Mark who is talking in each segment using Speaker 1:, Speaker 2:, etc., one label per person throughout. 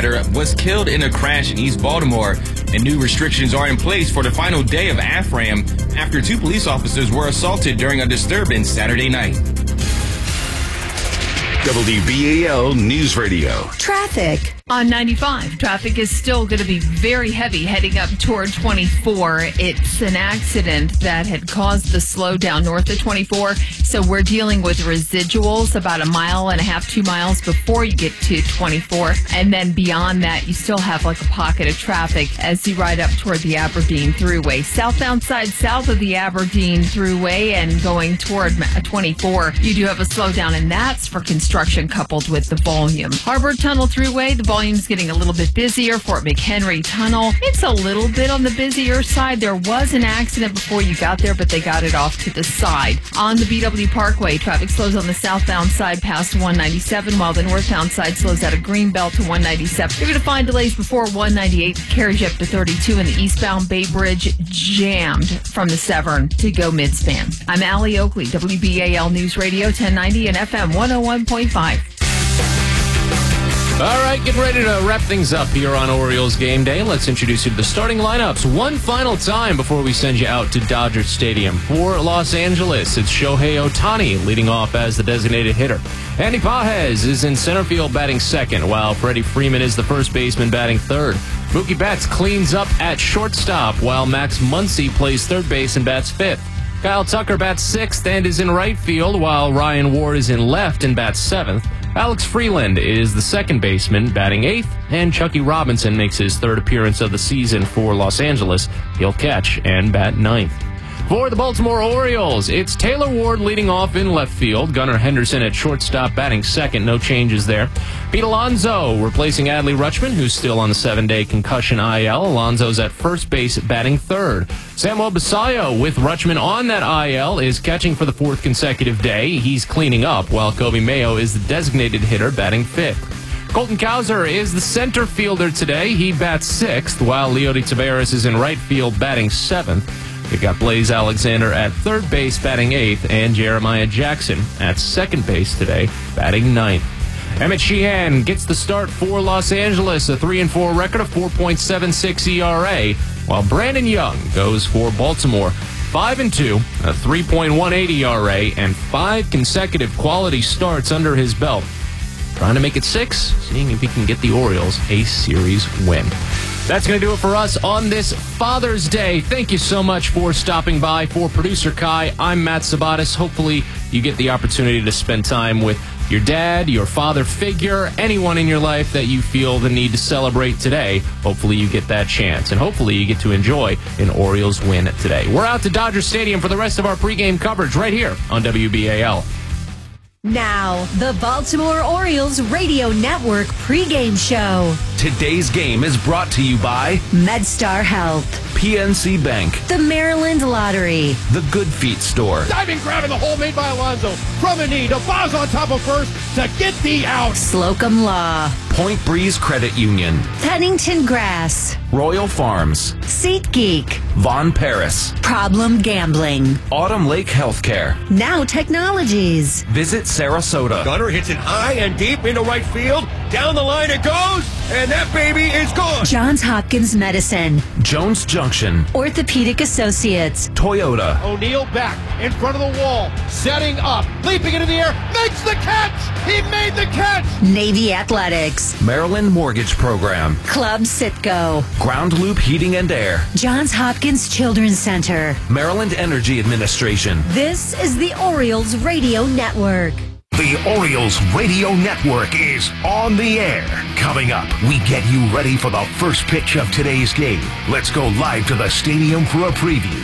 Speaker 1: rider was killed in a crash in East Baltimore, and new restrictions are in place for the final day of AFRAM after 2 police officers were assaulted during a disturbance Saturday night.
Speaker 2: WBAL News Radio.
Speaker 3: Traffic.
Speaker 4: On 95, traffic is still going to be very heavy heading up toward 24. It's an accident that had caused the slowdown north of 24. So we're dealing with residuals about 1.5 miles, 2 miles before you get to 24. And then beyond that, you still have like a pocket of traffic as you ride up toward the Aberdeen Thruway. Southbound side south of the Aberdeen Thruway and going toward 24, you do have a slowdown, and that's for construction coupled with the volume. Harbor Tunnel Thruway, the volume's getting a little bit busier. Fort McHenry Tunnel, it's a little bit on the busier side. There was an accident before you got there, but they got it off to the side. On the BW Parkway, traffic slows on the southbound side past 197, while the northbound side slows out of Greenbelt to 197. You're going to find delays before 198, carries you up to 32, and the eastbound Bay Bridge jammed from the Severn to go midspan. I'm Allie Oakley, WBAL News Radio 1090 and FM 101.5.
Speaker 5: All right, getting ready to wrap things up here on Orioles Game Day. Let's introduce you to the starting lineups one final time before we send you out to Dodger Stadium. For Los Angeles, it's Shohei Ohtani leading off as the designated hitter. Andy Pages is in center field batting second, while Freddie Freeman is the first baseman batting third. Mookie Betts cleans up at shortstop, while Max Muncy plays third base and bats fifth. Kyle Tucker bats sixth and is in right field, while Ryan Ward is in left and bats seventh. Alex Freeland is the second baseman, batting eighth, and Chucky Robinson makes his third appearance of the season for Los Angeles. He'll catch and bat ninth. For the Baltimore Orioles, it's Taylor Ward leading off in left field. Gunnar Henderson at shortstop batting second. No changes there. Pete Alonso replacing Adley Rutschman, who's still on the 7-day concussion IL. Alonso's at first base batting third. Samuel Basallo with Rutschman on that IL is catching for the 4th consecutive day. He's cleaning up, while Kobe Mayo is the designated hitter batting fifth. Colton Cowser is the center fielder today. He bats sixth, while Leody Taveras is in right field batting seventh. We got Blaze Alexander at third base batting eighth, and Jeremiah Jackson at second base today batting ninth. Emmett Sheehan gets the start for Los Angeles, a 3-4 record, a 4.76 ERA, while Brandon Young goes for Baltimore, 5-2, a 3.18 ERA, and 5 consecutive quality starts under his belt. Trying to make it 6, seeing if he can get the Orioles a series win. That's going to do it for us on this Father's Day. Thank you so much for stopping by. For producer Kai, I'm Matt Sabatis. Hopefully you get the opportunity to spend time with your dad, your father figure, anyone in your life that you feel the need to celebrate today. Hopefully you get that chance, and hopefully you get to enjoy an Orioles win today. We're out to Dodger Stadium for the rest of our pregame coverage right here on WBAL.
Speaker 3: Now, the Baltimore Orioles Radio Network pregame show.
Speaker 2: Today's game is brought to you by
Speaker 3: MedStar Health,
Speaker 2: PNC Bank,
Speaker 3: the Maryland Lottery,
Speaker 2: The Good Feet Store,
Speaker 6: diving grab in the hole made by Alonso from a knee. DeFaz on top of first to get the out.
Speaker 3: Slocum Law,
Speaker 2: Point Breeze Credit Union,
Speaker 3: Pennington Grass,
Speaker 2: Royal Farms,
Speaker 3: SeatGeek,
Speaker 2: Von Paris,
Speaker 3: Problem Gambling,
Speaker 2: Autumn Lake Healthcare,
Speaker 3: Now Technologies.
Speaker 2: Visit Sarasota.
Speaker 6: Gunner hits it high and deep into right field. Down the line it goes, and that baby is good.
Speaker 3: Johns Hopkins Medicine,
Speaker 2: Jones Junction,
Speaker 3: Orthopedic Associates,
Speaker 2: Toyota.
Speaker 6: O'Neal back in front of the wall, setting up, leaping into the air, makes the catch. He made the catch.
Speaker 3: Navy Athletics,
Speaker 2: Maryland Mortgage Program,
Speaker 3: Club Citgo,
Speaker 2: Ground Loop Heating and Air,
Speaker 3: Johns Hopkins Children's Center,
Speaker 2: Maryland Energy Administration.
Speaker 3: This is the Orioles Radio Network.
Speaker 7: The Orioles Radio Network is on the air. Coming up, we get you ready for the first pitch of today's game. Let's go live to the stadium for a preview.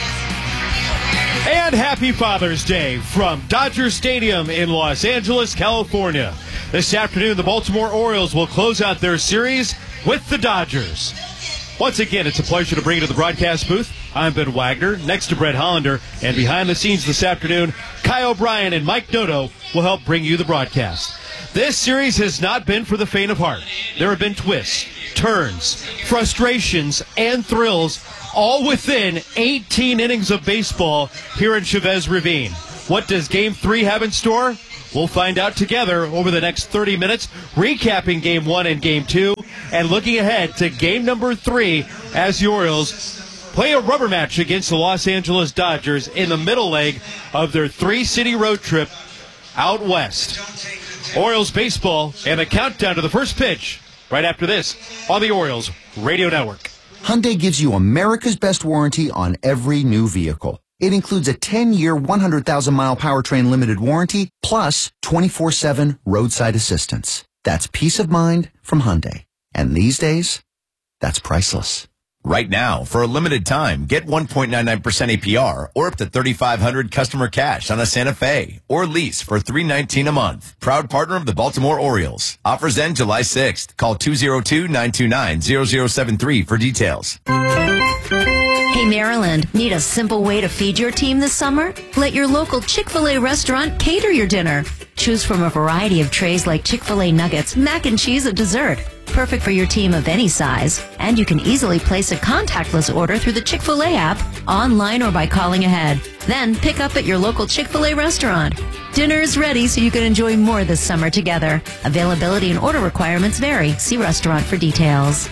Speaker 6: And happy Father's Day from Dodger Stadium in Los Angeles, California. This afternoon, the Baltimore Orioles will close out their series with the Dodgers. Once again, it's a pleasure to bring you to the broadcast booth. I'm Ben Wagner, next to Brett Hollander, and behind the scenes this afternoon, Kai O'Brien and Mike Noto will help bring you the broadcast. This series has not been for the faint of heart. There have been twists, turns, frustrations, and thrills, all within 18 innings of baseball here in Chavez Ravine. What does Game 3 have in store? We'll find out together over the next 30 minutes, recapping Game 1 and Game 2, and looking ahead to game number 3 as the Orioles play a rubber match against the Los Angeles Dodgers in the middle leg of their 3-city road trip out west. Orioles baseball and a countdown to the first pitch right after this on the Orioles Radio Network.
Speaker 8: Hyundai gives you America's best warranty on every new vehicle. It includes a 10-year, 100,000-mile powertrain limited warranty, plus 24/7 roadside assistance. That's peace of mind from Hyundai. And these days, that's priceless.
Speaker 9: Right now, for a limited time, get 1.99% APR or up to $3,500 customer cash on a Santa Fe or lease for $319 a month. Proud partner of the Baltimore Orioles. Offers end July 6th. Call 202-929-0073 for details.
Speaker 3: Hey, Maryland, need a simple way to feed your team this summer? Let your local Chick-fil-A restaurant cater your dinner. Choose from a variety of trays like Chick-fil-A nuggets, mac and cheese, and dessert. Perfect for your team of any size. And you can easily place a contactless order through the Chick-fil-A app, online or by calling ahead. Then pick up at your local Chick-fil-A restaurant. Dinner is ready so you can enjoy more this summer together. Availability and order requirements vary. See restaurant for details.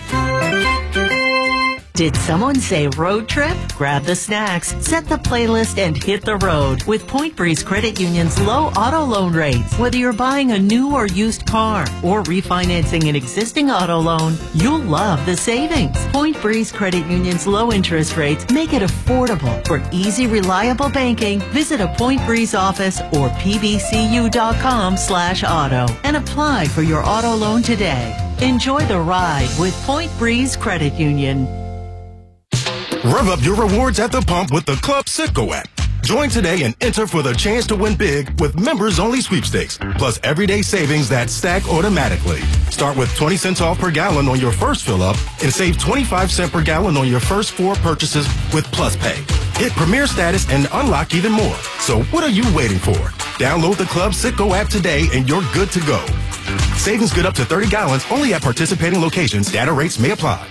Speaker 10: Did someone say road trip? Grab the snacks, set the playlist, and hit the road with Point Breeze Credit Union's low auto loan rates. Whether you're buying a new or used car or refinancing an existing auto loan, you'll love the savings. Point Breeze Credit Union's low interest rates make it affordable. For easy, reliable banking, visit a Point Breeze office or pbcu.com/auto and apply for your auto loan today. Enjoy the ride with Point Breeze Credit Union.
Speaker 11: Rev up your rewards at the pump with the Club Citgo app. Join today and enter for the chance to win big with members-only sweepstakes, plus everyday savings that stack automatically. Start with 20 cents off per gallon on your first fill-up and save 25 cents per gallon on your first 4 purchases with Plus Pay. Hit Premier status and unlock even more. So what are you waiting for? Download the Club Citgo app today and you're good to go. Savings good up to 30 gallons only at participating locations. Data rates may apply.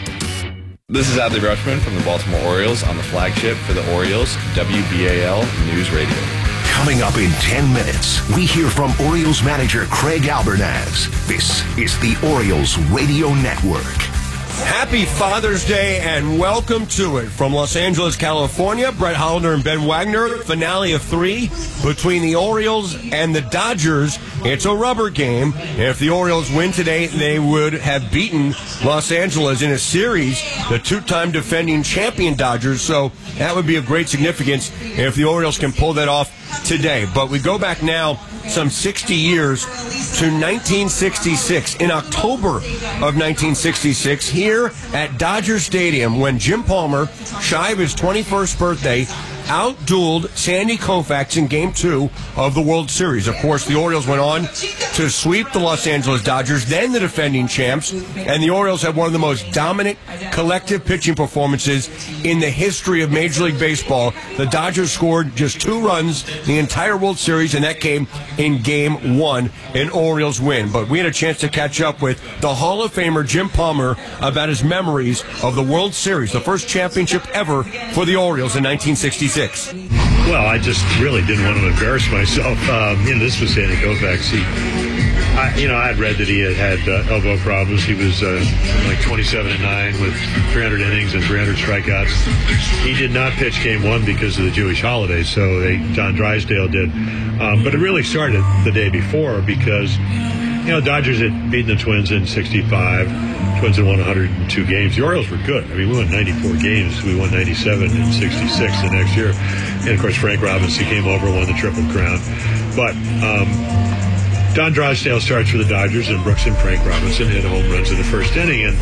Speaker 12: This is Adley Rushman from the Baltimore Orioles on the flagship for the Orioles, WBAL News Radio.
Speaker 7: Coming up in 10 minutes, we hear from Orioles manager Craig Albernaz. This is the Orioles Radio Network.
Speaker 13: Happy Father's Day and welcome to it. From Los Angeles, California, Brett Hollander and Ben Wagner, finale of 3 between the Orioles and the Dodgers. It's a rubber game. If the Orioles win today, they would have beaten Los Angeles in a series, the 2-time defending champion Dodgers. So that would be of great significance if the Orioles can pull that off today. But we go back now some 60 years to 1966. In October of 1966, here at Dodger Stadium, when Jim Palmer, shy of his 21st birthday, outdueled Sandy Koufax in Game 2 of the World Series. Of course, the Orioles went on to sweep the Los Angeles Dodgers, then the defending champs, and the Orioles had one of the most dominant collective pitching performances in the history of Major League Baseball. The Dodgers scored just 2 runs the entire World Series, and that came in Game 1, an Orioles win. But we had a chance to catch up with the Hall of Famer Jim Palmer about his memories of the World Series, the first championship ever for the Orioles in 1966.
Speaker 14: Well, I just really didn't want to embarrass myself. This was Sandy Koufax. I had read that he had elbow problems. He was like 27-9 with 300 innings and 300 strikeouts. He did not pitch Game 1 because of the Jewish holiday, so Don Drysdale did. But it really started the day before because, Dodgers had beaten the Twins in 65. Twins had won 102 games. The Orioles were good. I mean, we won 94 games. We won 97 and 66 the next year. And, of course, Frank Robinson came over and won the Triple Crown. But Don Drysdale starts for the Dodgers, and Brooks and Frank Robinson hit home runs in the first inning. And,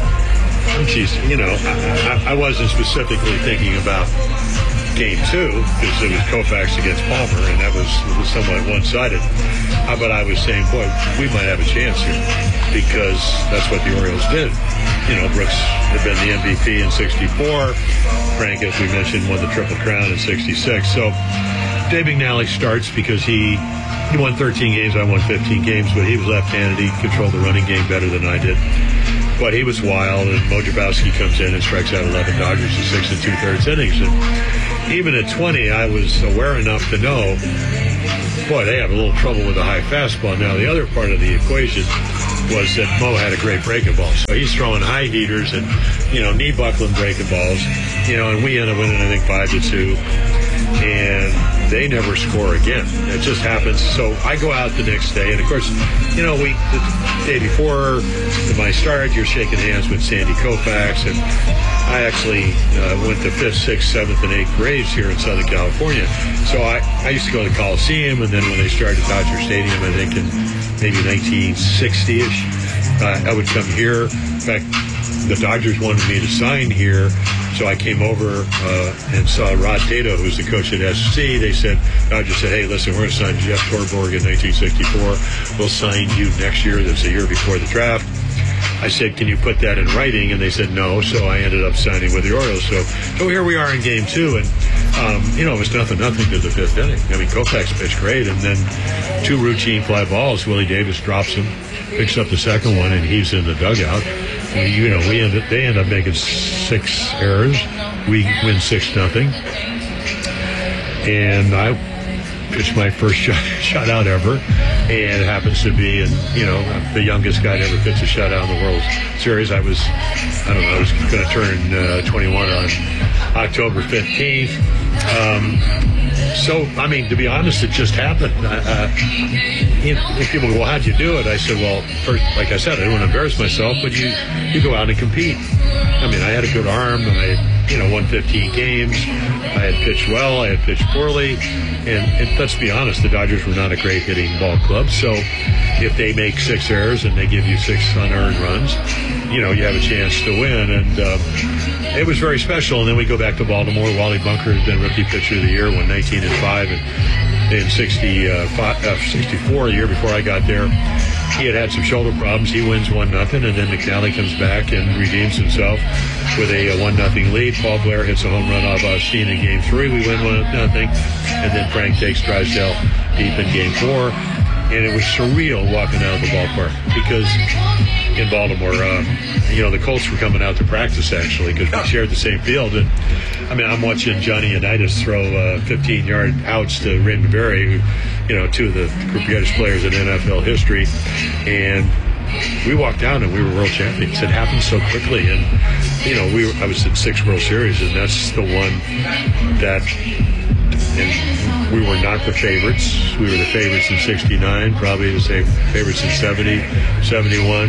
Speaker 14: I wasn't specifically thinking about Game 2 because it was Koufax against Palmer, and that was somewhat one-sided. But I was saying, boy, we might have a chance here because that's what the Orioles did. Brooks had been the MVP in 64. Frank, as we mentioned, won the Triple Crown in 66. So Dave McNally starts because he won 13 games. I won 15 games, but he was left-handed. He controlled the running game better than I did. But he was wild, and Mo Jabowski comes in and strikes out 11 Dodgers in 6 2/3 innings. And even at 20, I was aware enough to know, boy, they have a little trouble with a high fastball. Now, the other part of the equation was that Mo had a great breaking ball. So he's throwing high heaters and, knee buckling breaking balls, and we end up winning, I think, 5-2. And they never score again. It just happens. So I go out the next day, and of course, the day before my start, you're shaking hands with Sandy Koufax, and I actually went to 5th, 6th, 7th, and 8th grades here in Southern California. So I used to go to the Coliseum, and then when they started Dodger Stadium, I think in maybe 1960-ish, I would come here. In fact, the Dodgers wanted me to sign here, so I came over and saw Rod Tato, who's the coach at SC. Dodgers said, hey, listen, we're going to sign Jeff Torborg in 1964. We'll sign you next year. That's a year before the draft. I said, can you put that in writing? And they said no, so I ended up signing with the Orioles. So here we are in Game 2, and, it was nothing to the 5th inning. I mean, Koufax pitched great, and then 2 routine fly balls. Willie Davis drops them, picks up the second one, and he's in the dugout. They end up making 6 errors. We win 6-0. And I pitched my first shutout ever, and it happens to be, the youngest guy to ever pitch a shutout in the World Series. I was going to turn 21 on October 15th. To be honest, it just happened. People go, well, how'd you do it? I said, well, first, like I said, I didn't want to embarrass myself, but you go out and compete. I had a good arm. I won 15 games. I had pitched well. I had pitched poorly. And let's be honest, the Dodgers were not a great hitting ball club. So if they make 6 errors and they give you 6 unearned runs, you have a chance to win. And it was very special. And then we go back to Baltimore. Wally Bunker has been Rookie Pitcher of the Year, won 19-5, and in 64, a year before I got there, he had some shoulder problems. He wins 1-0, and then McNally comes back and redeems himself with a 1-0 lead. Paul Blair hits a home run off Austin in Game 3. We win 1-0, and then Frank takes Drysdale deep in Game 4. And it was surreal walking out of the ballpark because in Baltimore, the Colts were coming out to practice, actually, because we shared the same field. And I'm watching Johnny Unitas throw 15-yard outs to Raymond Berry, who, 2 of the greatest players in NFL history. And we walked down and we were world champions. It happened so quickly. And, I was in 6 World Series, and that's the one that... And we were not the favorites. We were the favorites in 69, probably the same favorites in 70, 71,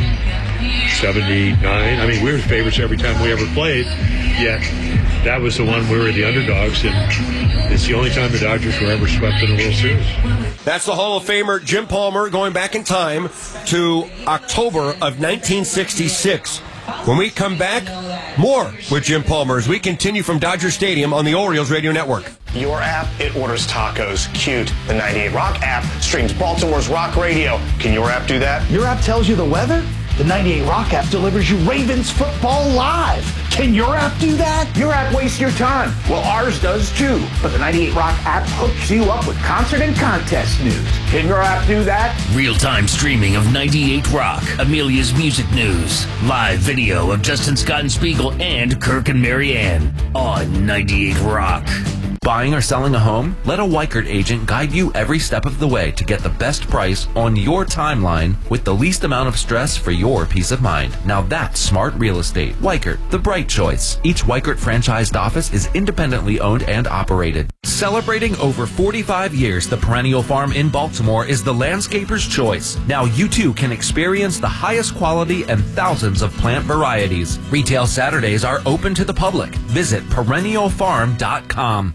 Speaker 14: 79. We were favorites every time we ever played, yet that was the one we were the underdogs, and it's the only time the Dodgers were ever swept in a World Series.
Speaker 13: That's the Hall of Famer Jim Palmer going back in time to October of 1966. When we come back, more with Jim Palmer as we continue from Dodger Stadium on the Orioles Radio Network.
Speaker 15: Your app, it orders tacos. Cute. The 98 Rock app streams Baltimore's rock radio. Can your app do that?
Speaker 16: Your app tells you the weather? The 98 Rock app delivers you Ravens football live. Can your app do that?
Speaker 15: Your app wastes your time. Well, ours does too. But the 98 Rock app hooks you up with concert and contest news. Can your app do that?
Speaker 17: Real-time streaming of 98 Rock, Amelia's music news, live video of Justin Scott and Spiegel and Kirk and Marianne on 98 Rock.
Speaker 2: Buying or selling a home? Let a Weichert agent guide you every step of the way to get the best price on your timeline with the least amount of stress for your peace of mind. Now that's smart real estate. Weichert, the bright choice. Each Weichert franchised office is independently owned and operated. Celebrating over 45 years, the Perennial Farm in Baltimore is the landscaper's choice. Now you too can experience the highest quality and thousands of plant varieties. Retail Saturdays are open to the public. Visit perennialfarm.com.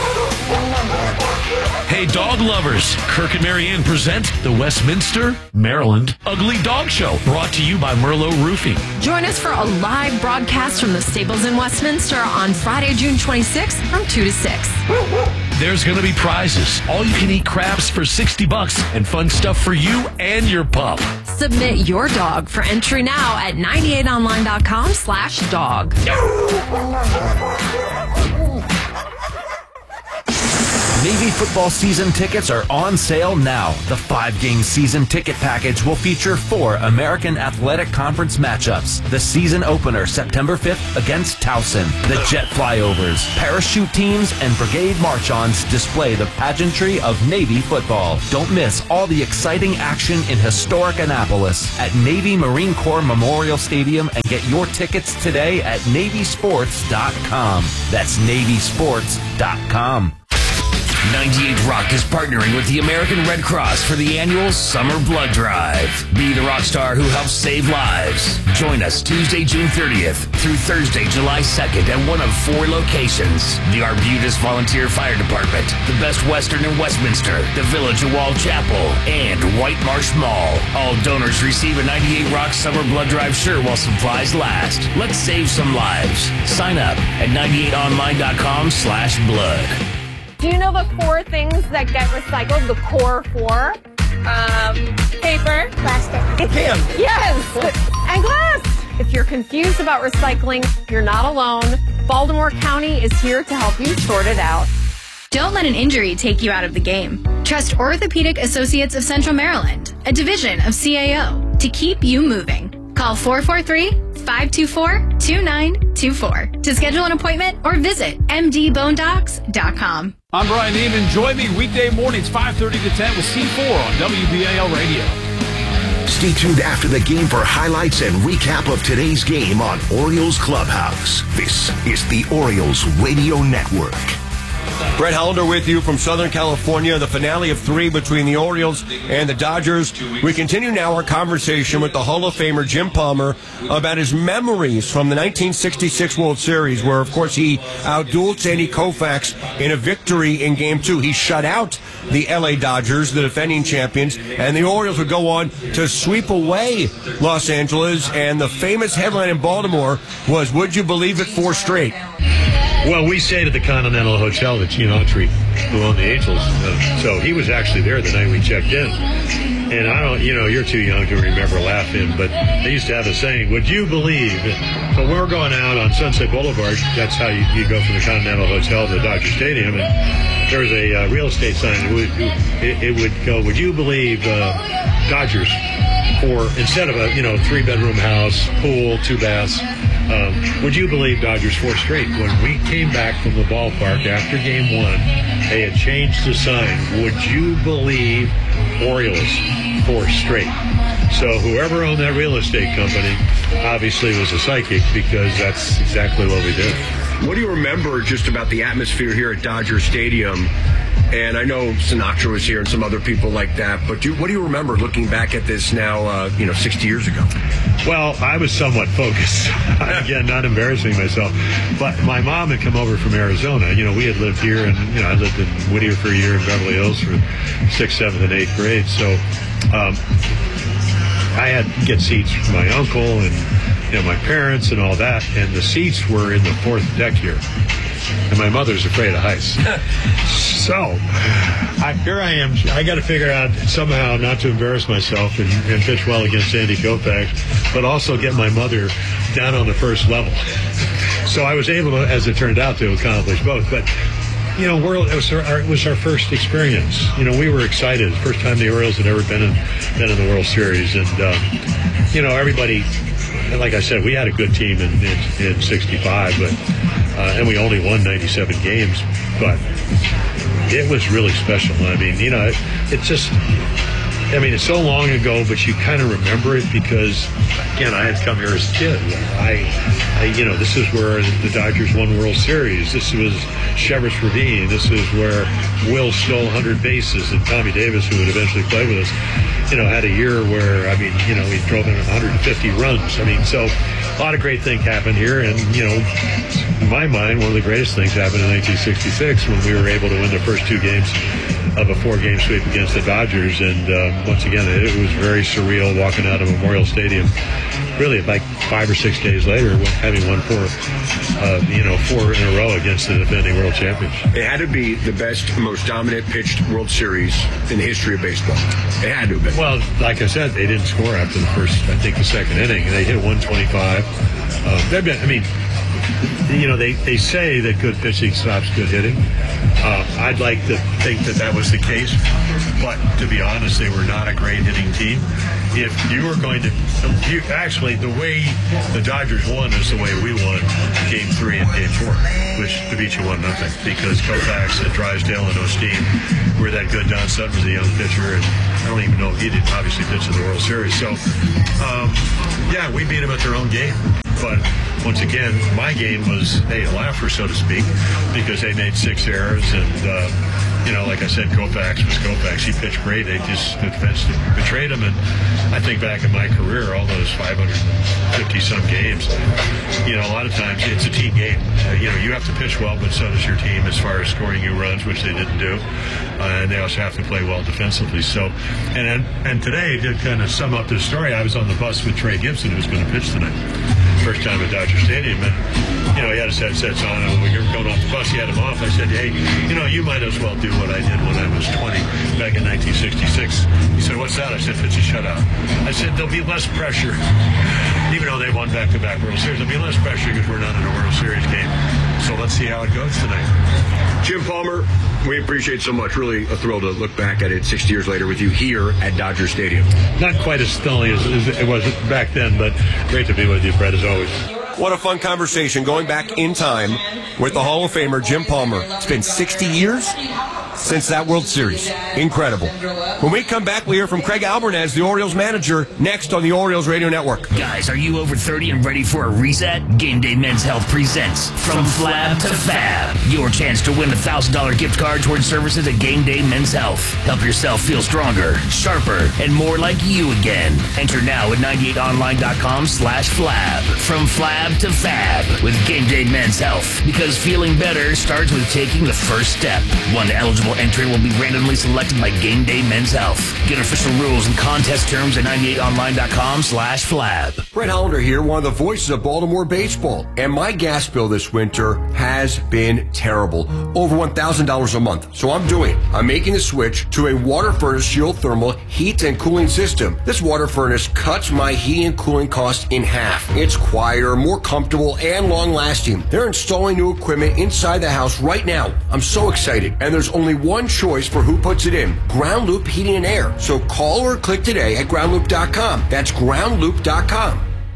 Speaker 18: Hey, dog lovers, Kirk and Marianne present the Westminster, Maryland Ugly Dog Show, brought to you by Merlot Roofing.
Speaker 19: Join us for a live broadcast from the stables in Westminster on Friday, June 26th from 2 to 6.
Speaker 18: There's going to be prizes, all-you-can-eat crabs for $60, and fun stuff for you and your pup.
Speaker 19: Submit your dog for entry now at 98online.com/dog.
Speaker 2: Navy football season tickets are on sale now. The 5-game season ticket package will feature 4 American Athletic Conference matchups. The season opener September 5th against Towson. The jet flyovers, parachute teams, and brigade march-ons display the pageantry of Navy football. Don't miss all the exciting action in historic Annapolis at Navy Marine Corps Memorial Stadium and get your tickets today at NavySports.com. That's NavySports.com.
Speaker 17: 98 Rock is partnering with the American Red Cross for the annual Summer Blood Drive. Be the rock star who helps save lives. Join us Tuesday, June 30th through Thursday, July 2nd at one of 4 locations. The Arbutus Volunteer Fire Department, the Best Western in Westminster, the Village of Wall Chapel, and White Marsh Mall. All donors receive a 98 Rock Summer Blood Drive shirt while supplies last. Let's save some lives. Sign up at 98online.com/blood.
Speaker 20: Do you know the 4 things that get recycled? The core 4? Paper. Plastic.
Speaker 13: Can.
Speaker 20: Yes. And glass. If you're confused about recycling, you're not alone. Baltimore County is here to help you sort it out.
Speaker 21: Don't let an injury take you out of the game. Trust Orthopedic Associates of Central Maryland, a division of CAO, to keep you moving. Call 443-524-2924 to schedule an appointment or visit mdbonedocs.com.
Speaker 22: I'm Brian Neiman. Join me weekday mornings 5:30 to 10 with C4 on WBAL Radio.
Speaker 7: Stay tuned after the game for highlights and recap of today's game on Orioles Clubhouse. This is the Orioles Radio Network.
Speaker 13: Brett Hollander with you from Southern California, the finale of 3 between the Orioles and the Dodgers. We continue now our conversation with the Hall of Famer Jim Palmer about his memories from the 1966 World Series, where, of course, he outdueled Sandy Koufax in a victory in Game 2. He shut out the L.A. Dodgers, the defending champions, and the Orioles would go on to sweep away Los Angeles, and the famous headline in Baltimore was, "Would you believe it, 4 straight?"
Speaker 14: Well, we stayed at the Continental Hotel that Gene Autry, who owned the Angels, so he was actually there the night we checked in. And I don't, you're too young to remember laughing, but they used to have a saying, "Would you believe?" So we're going out on Sunset Boulevard. That's how you go from the Continental Hotel to Dodger Stadium. And there was a real estate sign. It would go, "Would you believe Dodgers for, instead of a 3-bedroom house, pool, 2 baths, would you believe Dodgers 4 straight?" When we came back from the ballpark after Game 1, they had changed the sign. "Would you believe Orioles 4 straight?" So whoever owned that real estate company obviously was a psychic, because that's exactly what we did.
Speaker 13: What do you remember just about the atmosphere here at Dodger Stadium? And I know Sinatra was here and some other people like that, but what do you remember looking back at this now, 60 years ago?
Speaker 14: Well, I was somewhat focused. Again, not embarrassing myself. But my mom had come over from Arizona. We had lived here, and, I lived in Whittier for a year in Beverly Hills for 6th, 7th, and 8th grade. So I had to get seats for my uncle and, my parents and all that. And the seats were in the 4th deck here. And my mother's afraid of heights. So here I am. I got to figure out somehow not to embarrass myself and pitch well against Sandy Koufax, but also get my mother down on the 1st level. So I was able to, as it turned out, to accomplish both. But it was our first experience. We were excited. First time the Orioles had ever been in the World Series, and everybody. Like I said, we had a good team in 65, but and we only won 97 games, but it was really special. I mean, it's so long ago, but you kind of remember it because, again, I had come here as a kid. This is where the Dodgers won World Series. This was Chevrolet Ravine. This is where Will stole 100 bases, and Tommy Davis, who would eventually play with us, had a year where, he drove in 150 runs. So a lot of great things happened here, and, in my mind, one of the greatest things happened in 1966 when we were able to win the first 2 games of a 4-game sweep against the Dodgers. And once again, it was very surreal walking out of Memorial Stadium, really like 5 or 6 days later, having won 4 in a row against the defending world champions.
Speaker 13: It had to be the best, most dominant pitched World Series in the history of baseball. It had to have been.
Speaker 14: Well, like I said, they didn't score after the 2nd inning. They hit 125. They say that good pitching stops good hitting. I'd like to think that was the case, but to be honest, they were not a great hitting team. If you were going to, the way the Dodgers won is the way we won Game 3 and Game 4, which the beat you 1-0, because Koufax and Drysdale and Osteen were that good. Don Sutton was a young pitcher, and I don't even know if he did obviously pitch in the World Series. So, we beat them at their own game. But once again, my game was a laugher, so to speak, because they made 6 errors, and like I said, Koufax was Koufax. He pitched great. The defense betrayed him, and I think back in my career, all those 550-some games, a lot of times it's a team game. You have to pitch well, but so does your team as far as scoring you runs, which they didn't do, and they also have to play well defensively. So, and today, to kind of sum up this story, I was on the bus with Trey Gibson, who was going to pitch tonight. First time at Dodger Stadium, and he had his headsets on, and when we were going off the bus, he had them off. I said, hey, you might as well do what I did when I was 20 back in 1966. He said, what's that? I said, pitch a shutout. I said, there'll be less pressure, even though they won back-to-back World Series. There'll be less pressure because we're not in a World Series game. So let's see how it goes tonight.
Speaker 13: Jim Palmer, we appreciate so much. Really a thrill to look back at it 60 years later with you here at Dodger Stadium.
Speaker 14: Not quite as stunning as it was back then, but great to be with you, Brett, as always.
Speaker 13: What a fun conversation going back in time with the Hall of Famer Jim Palmer. It's been 60 years since that World Series. Incredible. When we come back, we'll hear from Craig Albernaz, the Orioles manager, next on the Orioles Radio Network.
Speaker 17: Guys, are you over 30 and ready for a reset? Game Day Men's Health presents From Flab to Fab. Your chance to win a $1,000 gift card towards services at Game Day Men's Health. Help yourself feel stronger, sharper, and more like you again. Enter now at 98online.com/flab. From Flab to Fab with Game Day Men's Health. Because feeling better starts with taking the first step. One eligible entry will be randomly selected by Game Day Men's Health. Get official rules and contest terms at 98online.com/flab.
Speaker 13: Brett Hollander here, one of the voices of Baltimore baseball. And my gas bill this winter has been terrible. Over $1,000 a month. So I'm doing it. I'm making the switch to a water furnace geothermal heat and cooling system. This water furnace cuts my heat and cooling costs in half. It's quieter, more comfortable, and long-lasting. They're installing new equipment inside the house right now. I'm so excited. And there's only one choice for who puts it in. Ground Loop Heating and Air. So call or click today at groundloop.com. That's groundloop.com.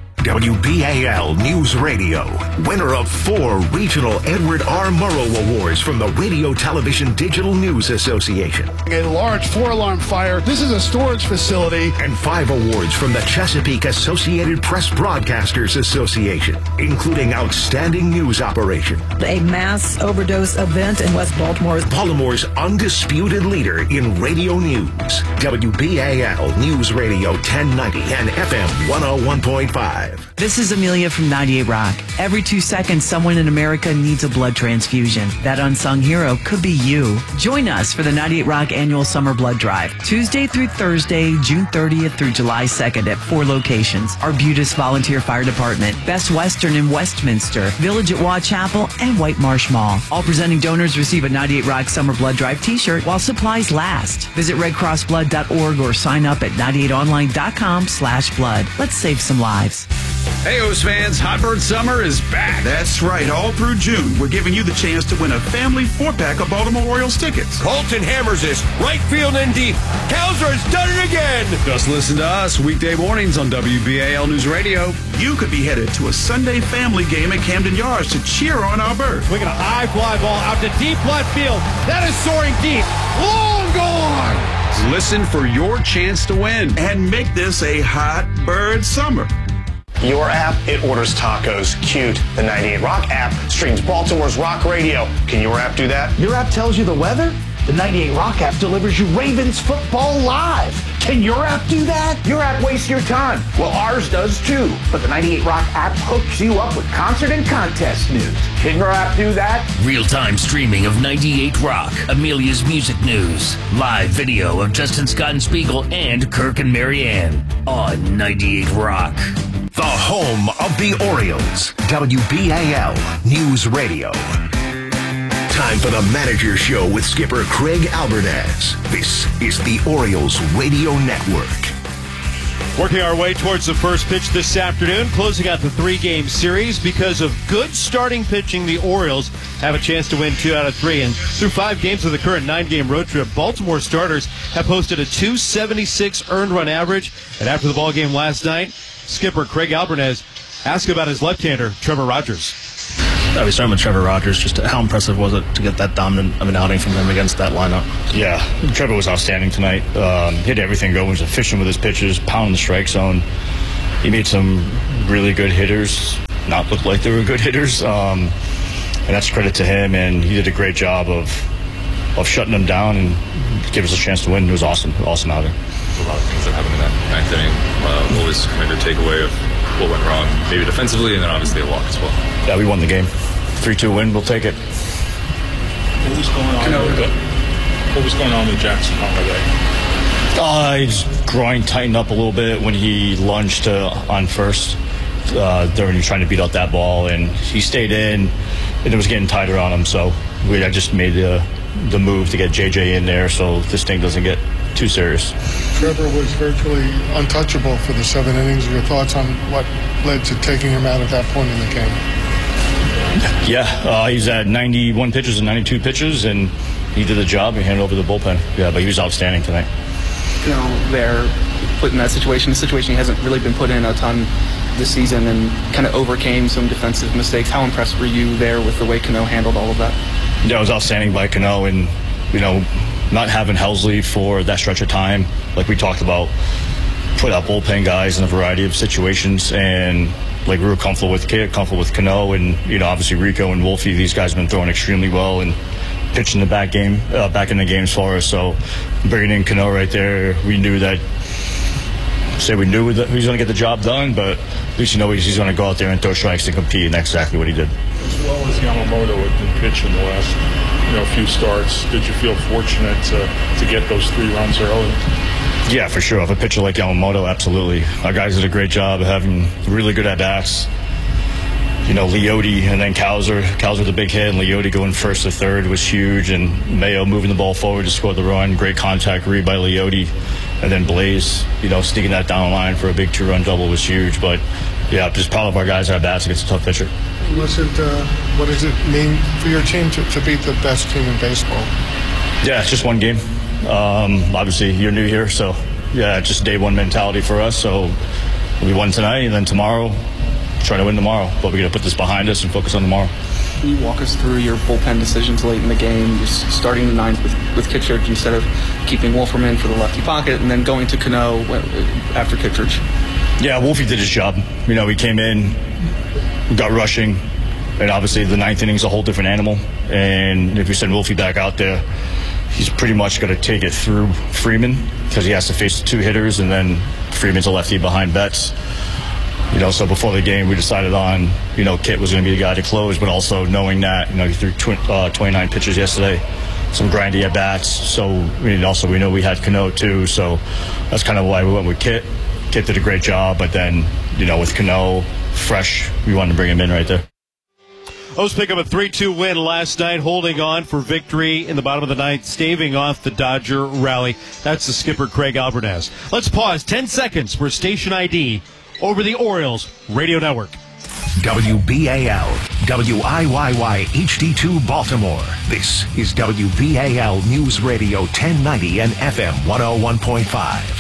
Speaker 7: WBAL News Radio, winner of 4 regional Edward R. Murrow Awards from the Radio Television Digital News Association.
Speaker 1: A large 4-alarm fire. This is a storage facility.
Speaker 7: And 5 awards from the Chesapeake Associated Press Broadcasters Association, including Outstanding News Operation.
Speaker 4: A mass overdose event in West Baltimore.
Speaker 7: Baltimore's undisputed leader in radio news. WBAL News Radio 1090 and FM 101.5.
Speaker 23: This is Amelia from 98 Rock. Every 2 seconds, someone in America needs a blood transfusion. That unsung hero could be you. Join us for the 98 Rock Annual Summer Blood Drive, Tuesday through Thursday, June 30th through July 2nd at 4 locations. Arbutus Volunteer Fire Department, Best Western in Westminster, Village at Waugh Chapel, and White Marsh Mall. All presenting donors receive a 98 Rock Summer Blood Drive t-shirt while supplies last. Visit redcrossblood.org or sign up at 98online.com/blood. Let's save some lives.
Speaker 22: Hey, O's fans, Hot Bird Summer is back.
Speaker 24: That's right. All through June, we're giving you the chance to win a family 4-pack of Baltimore Orioles tickets.
Speaker 13: Colton hammers this. Right field and deep. Kowser has done it again.
Speaker 22: Just listen to us weekday mornings on WBAL News Radio.
Speaker 24: You could be headed to a Sunday family game at Camden Yards to cheer on our bird.
Speaker 6: We're going to high fly ball out to deep left field. That is soaring deep. Long gone.
Speaker 22: Listen for your chance to win.
Speaker 24: And make this a Hot Bird Summer.
Speaker 25: Your app, it orders tacos. Cute. The 98 Rock app streams Baltimore's rock radio. Can your app do that?
Speaker 16: Your app tells you the weather? The 98 Rock app delivers you Ravens football live. Can your app do that?
Speaker 15: Your app wastes your time. Well, ours does too. But the 98 Rock app hooks you up with concert and contest news. Can your app do that?
Speaker 17: Real-time streaming of 98 Rock, Amelia's music news, live video of Justin Scott and Spiegel and Kirk and Marianne on 98 Rock.
Speaker 7: The home of the Orioles, WBAL News Radio. Time for the Manager Show with skipper Craig Albernaz. This is the Orioles Radio Network.
Speaker 6: Working our way towards the first pitch this afternoon, closing out the 3-game series. Because of good starting pitching, the Orioles have a chance to win 2 out of 3. And through 5 games of the current 9-game road trip, Baltimore starters have posted a .276 earned run average. And after the ball game last night, skipper Craig Alvarez asked about his left-hander, Trevor Rogers.
Speaker 3: We started with Trevor Rogers. Just how impressive was it to get that dominant of an outing from him against that lineup?
Speaker 5: Yeah, Trevor was outstanding tonight. Hit everything going. Was efficient with his pitches, pounding the strike zone. He made some really good hitters not look like they were good hitters, and that's credit to him. And he did a great job of shutting them down and gave us a chance to win. It was awesome outing.
Speaker 12: A lot of things that happened in that ninth inning. What was kind of your takeaway of what went wrong, maybe defensively, and then obviously a walk as well?
Speaker 5: Yeah, we won the game. 3-2 win. We'll take it.
Speaker 14: What was going on with Jackson Holliday?
Speaker 5: His groin tightened up a little bit when he lunged on first. During he was trying to beat out that ball, and he stayed in, and it was getting tighter on him. So I just made the move to get JJ in there, so this thing doesn't get too serious.
Speaker 1: Trevor was virtually untouchable for the 7 innings. Your thoughts on what led to taking him out at that point in the game?
Speaker 5: Yeah, he's at 91 pitches and 92 pitches, and he did the job. He handed over the bullpen. Yeah, but he was outstanding tonight.
Speaker 8: They're put in that situation, a situation he hasn't really been put in a ton this season, and kind of overcame some defensive mistakes. How impressed were you there with the way Cano handled all of that?
Speaker 5: Yeah, it was outstanding by Cano, and not having Helsley for that stretch of time, like we talked about, put out bullpen guys in a variety of situations, and we were comfortable with Kit, comfortable with Cano, and obviously Rico and Wolfie. These guys have been throwing extremely well and pitching the back in the games for us. So bringing in Cano right there, we knew that. We knew that he was going to get the job done, but at least he's going to go out there and throw strikes and compete, and that's exactly what he did.
Speaker 14: As well as Yamamoto had been pitching the last few starts, did you feel fortunate to get those 3 runs early?
Speaker 5: Yeah, for sure. Of a pitcher like Yamamoto, absolutely. Our guys did a great job of having really good at-bats. Leote and then Cowser. Cowser with a big hit, and Leote going first to third was huge, and Mayo moving the ball forward to score the run. Great contact read by Leote. And then Blaze, sneaking that down the line for a big 2-run double was huge. But, yeah, just proud of our guys at-bats against a tough pitcher.
Speaker 1: What does it mean for your team to beat the best team in baseball?
Speaker 5: Yeah, it's just one game. Obviously, you're new here, so, yeah, just day one mentality for us. So we won tonight, and then tomorrow, try to win tomorrow. But we're going to put this behind us and focus on tomorrow.
Speaker 8: Can you walk us through your bullpen decisions late in the game, just starting the ninth with Kittredge instead of keeping Wolfram in for the lefty pocket, and then going to Cano after Kittredge?
Speaker 5: Yeah, Wolfie did his job. He came in, got rushing, and obviously the ninth inning is a whole different animal. And if we send Wolfie back out there, he's pretty much going to take it through Freeman because he has to face the 2 hitters, and then Freeman's a lefty behind Betts. So before the game, we decided on, Kit was going to be the guy to close, but also knowing that, he threw 29 pitches yesterday, some grindy at-bats. So, also we know we had Cano too, so that's kind of why we went with Kit. Kit did a great job, but then, with Cano fresh, we wanted to bring him in right there.
Speaker 6: O's pick up a 3-2 win last night, holding on for victory in the bottom of the ninth, staving off the Dodger rally. That's the skipper, Craig Alvarez. Let's pause 10 seconds for station ID over the Orioles Radio Network.
Speaker 7: WBAL, WIYY HD2 Baltimore. This is WBAL News Radio 1090 and FM 101.5.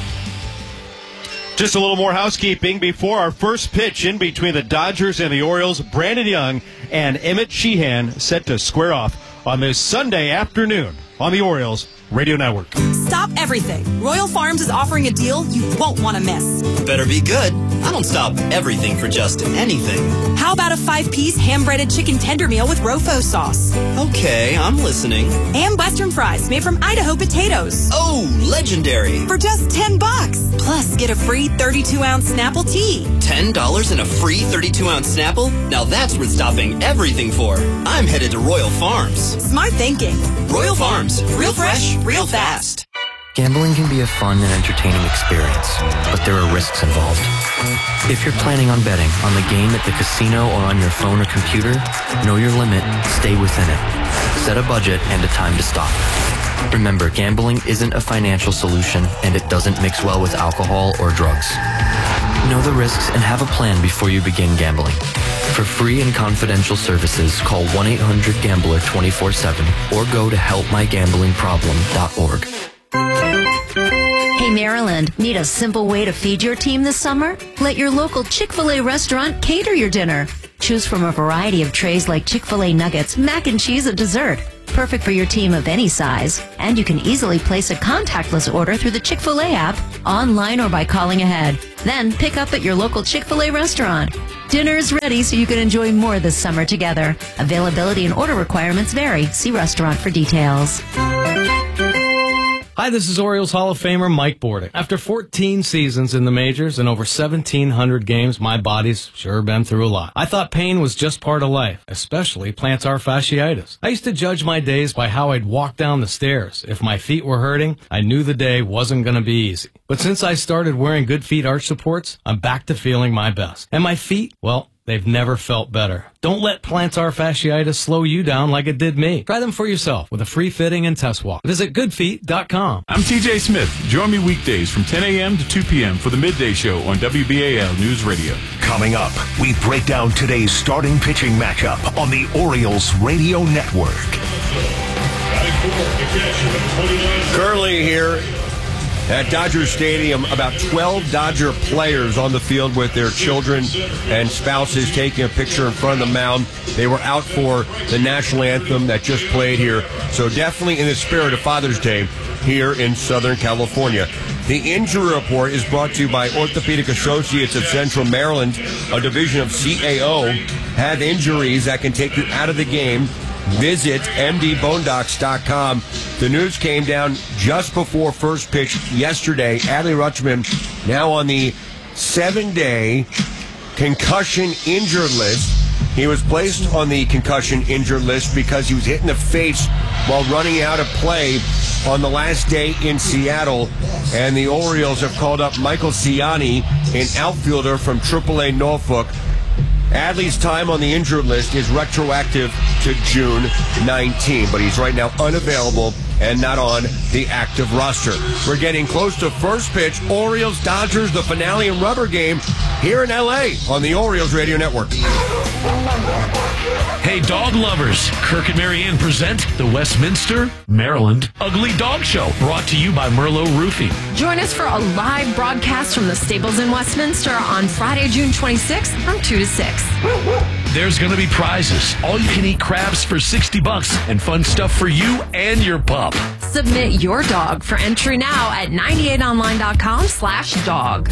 Speaker 6: Just a little more housekeeping before our first pitch in between the Dodgers and the Orioles. Brandon Young and Emmett Sheehan set to square off on this Sunday afternoon on the Orioles Radio Network.
Speaker 9: Stop everything. Royal Farms is offering a deal you won't want to miss.
Speaker 10: Better be good. I don't stop everything for just anything.
Speaker 9: How about a 5-piece ham-breaded chicken tender meal with Rofo sauce?
Speaker 10: Okay, I'm listening.
Speaker 9: And Western fries made from Idaho potatoes.
Speaker 10: Oh, legendary.
Speaker 9: For just $10. Plus, get a free 32-ounce Snapple tea.
Speaker 10: $10 and a free 32-ounce Snapple? Now that's worth stopping everything for. I'm headed to Royal Farms.
Speaker 9: Smart thinking.
Speaker 10: Royal Farms. Real fresh, real fast.
Speaker 26: Gambling can be a fun and entertaining experience, but there are risks involved. If you're planning on betting on the game at the casino or on your phone or computer, know your limit, stay within it. Set a budget and a time to stop. Remember, gambling isn't a financial solution, and it doesn't mix well with alcohol or drugs. Know the risks and have a plan before you begin gambling. For free and confidential services, call 1-800-GAMBLER 24/7 or go to helpmygamblingproblem.org.
Speaker 2: Hey, Maryland, need a simple way to feed your team this summer? Let your local Chick-fil-A restaurant cater your dinner. Choose from a variety of trays like Chick-fil-A nuggets, mac and cheese, and dessert. Perfect for your team of any size. And you can easily place a contactless order through the Chick-fil-A app, online or by calling ahead. Then pick up at your local Chick-fil-A restaurant. Dinner's ready so you can enjoy more this summer together. Availability and order requirements vary. See restaurant for details.
Speaker 11: Hi, this is Orioles Hall of Famer Mike Bordick. After 14 seasons in the majors and over 1,700 games, my body's sure been through a lot. I thought pain was just part of life, especially plantar fasciitis. I used to judge my days by how I'd walk down the stairs. If my feet were hurting, I knew the day wasn't going to be easy. But since I started wearing Good Feet arch supports, I'm back to feeling my best. And my feet, well, they've never felt better. Don't let plantar fasciitis slow you down like it did me. Try them for yourself with a free fitting and test walk. Visit goodfeet.com.
Speaker 24: I'm TJ Smith. Join me weekdays from 10 a.m. to 2 p.m. for the Midday Show on WBAL News Radio.
Speaker 7: Coming up, we break down today's starting pitching matchup on the Orioles Radio Network.
Speaker 13: Currently here at Dodger Stadium, about 12 Dodger players on the field with their children and spouses taking a picture in front of the mound. They were out for the national anthem that just played here. So definitely in the spirit of Father's Day here in Southern California. The injury report is brought to you by Orthopedic Associates of Central Maryland, a division of CAO. Have injuries that can take you out of the game? Visit mdbonedocs.com. The news came down just before first pitch yesterday. Adley Rutschman now on the 7-day concussion injured list. He was placed on the concussion injured list because he was hit in the face while running out of play on the last day in Seattle. And the Orioles have called up Michael Ciani, an outfielder from AAA Norfolk. Adley's time on the injured list is retroactive to June 19, but he's right now unavailable and not on the active roster. We're getting close to first pitch. Orioles, Dodgers, the finale and rubber game here in L.A. on the Orioles Radio Network.
Speaker 18: Hey, dog lovers, Kirk and Marianne present the Westminster, Maryland Ugly Dog Show, brought to you by Merlot Roofing.
Speaker 19: Join us for a live broadcast from the stables in Westminster on Friday, June 26th from 2 to 6.
Speaker 18: There's going to be prizes, all-you-can-eat crabs for $60, and fun stuff for you and your pup.
Speaker 19: Submit your dog for entry now at 98online.com/dog.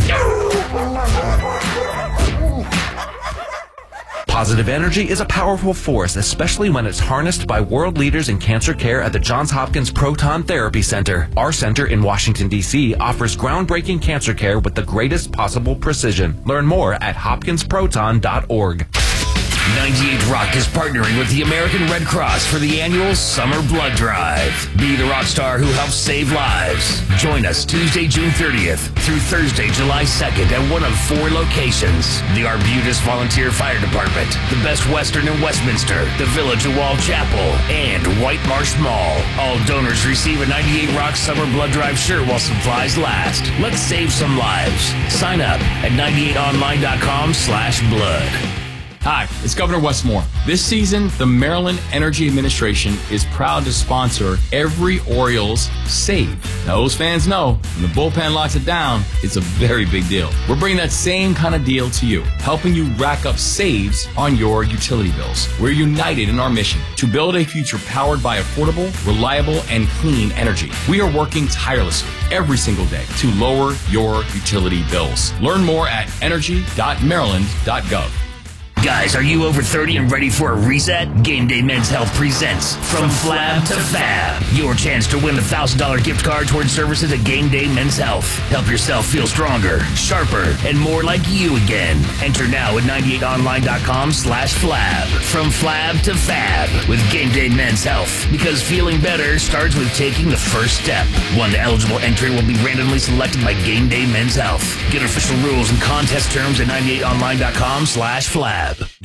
Speaker 20: Positive energy is a powerful force, especially when it's harnessed by world leaders in cancer care at the Johns Hopkins Proton Therapy Center. Our center in Washington, D.C. offers groundbreaking cancer care with the greatest possible precision. Learn more at hopkinsproton.org.
Speaker 17: 98 Rock is partnering with the American Red Cross for the annual Summer Blood Drive. Be the rock star who helps save lives. Join us Tuesday, June 30th through Thursday, July 2nd at one of 4 locations. The Arbutus Volunteer Fire Department, the Best Western in Westminster, the Village of Wall Chapel, and White Marsh Mall. All donors receive a 98 Rock Summer Blood Drive shirt while supplies last. Let's save some lives. Sign up at 98online.com/blood.
Speaker 22: Hi, it's Governor Wes Moore. This season, the Maryland Energy Administration is proud to sponsor every Orioles save. Now, those fans know when the bullpen locks it down, it's a very big deal. We're bringing that same kind of deal to you, helping you rack up saves on your utility bills. We're united in our mission to build a future powered by affordable, reliable, and clean energy. We are working tirelessly every single day to lower your utility bills. Learn more at energy.maryland.gov.
Speaker 17: Guys, are you over 30 and ready for a reset? Game Day Men's Health presents From Flab to Fab. Your chance to win a $1,000 gift card towards services at Game Day Men's Health. Help yourself feel stronger, sharper, and more like you again. Enter now at 98online.com/flab. From Flab to Fab with Game Day Men's Health. Because feeling better starts with taking the first step. One eligible entrant will be randomly selected by Game Day Men's Health. Get official rules and contest terms at 98online.com/flab.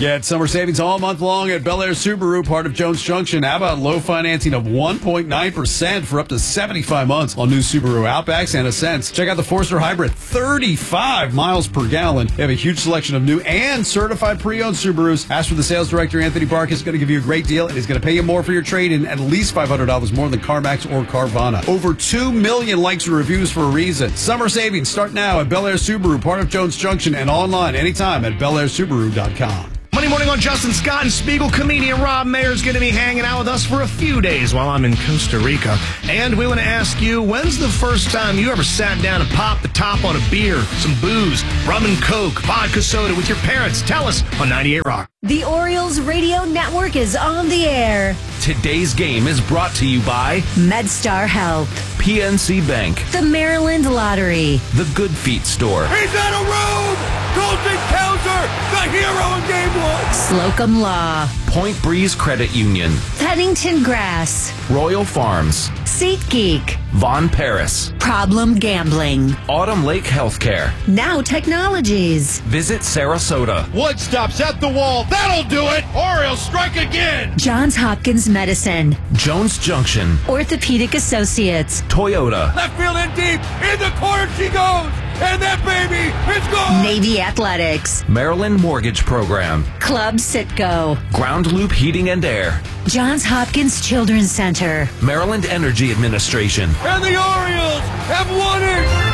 Speaker 4: Get summer savings all month long at Bel Air Subaru, part of Jones Junction. How about low financing of 1.9% for up to 75 months on new Subaru Outbacks and Ascents? Check out the Forester Hybrid, 35 miles per gallon. They have a huge selection of new and certified pre-owned Subarus. Ask for the sales director, Anthony Barkus. Is going to give you a great deal, and he's going to pay you more for your trade-in, at least $500 more than CarMax or Carvana. Over 2 million likes and reviews for a reason. Summer savings start now at Bel Air Subaru, part of Jones Junction, and online anytime at BelAirSubaru.com.
Speaker 15: Monday morning on Justin Scott and Spiegel, comedian Rob Mayer is going to be hanging out with us for a few days while I'm in Costa Rica. And we want to ask you, when's the first time you ever sat down and popped the top on a beer, some booze, rum and coke, vodka soda with your parents? Tell us on 98 Rock.
Speaker 2: The Orioles Radio Network is on the air.
Speaker 20: Today's game is brought to you by
Speaker 2: MedStar Health,
Speaker 20: PNC Bank,
Speaker 2: the Maryland Lottery,
Speaker 20: the Good Feet Store,
Speaker 13: He's on a road! Colton Cowser, the hero in Game 1!
Speaker 2: Slocum Law,
Speaker 20: Point Breeze Credit Union,
Speaker 2: Pennington Grass,
Speaker 20: Royal Farms,
Speaker 2: SeatGeek,
Speaker 20: Von Paris,
Speaker 2: Problem Gambling,
Speaker 20: Autumn Lake Healthcare,
Speaker 2: Now Technologies.
Speaker 20: Visit Sarasota.
Speaker 6: Wood stops at the wall. That'll do it. Orioles strike again.
Speaker 2: Johns Hopkins Medicine,
Speaker 20: Jones Junction,
Speaker 2: Orthopedic Associates,
Speaker 20: Toyota,
Speaker 13: Left field in deep, in the corner she goes, and that baby is gone!
Speaker 2: Navy Athletics,
Speaker 20: Maryland Mortgage Program,
Speaker 2: Club Sitco,
Speaker 20: Ground Loop Heating and Air,
Speaker 2: Johns Hopkins Children's Center,
Speaker 20: Maryland Energy Administration.
Speaker 13: And the Orioles have won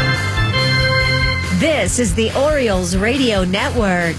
Speaker 13: it!
Speaker 2: This is the Orioles Radio Network.